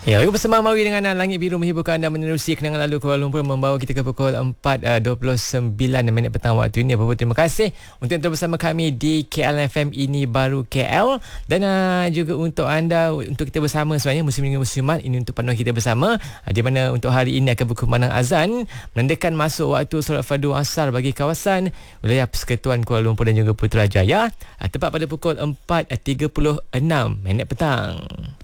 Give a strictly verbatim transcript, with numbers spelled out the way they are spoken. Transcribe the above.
Ya, bersama Mawi dengan Langit Biru menghiburkan anda menerusi kenangan lalu Kuala Lumpur, membawa kita ke pukul empat dua puluh sembilan minit petang waktu ini. Apa-apa terima kasih untuk yang terus bersama kami di K L F M Ini Baru K L, dan uh, juga untuk anda, untuk kita bersama sebenarnya Muslim dengan Muslimat ini untuk panduan kita bersama, uh, di mana untuk hari ini akan berkumandang azan menandakan masuk waktu solat fardu asar bagi kawasan wilayah Persekutuan Kuala Lumpur dan juga Putrajaya, uh, tepat pada pukul empat tiga puluh enam minit petang.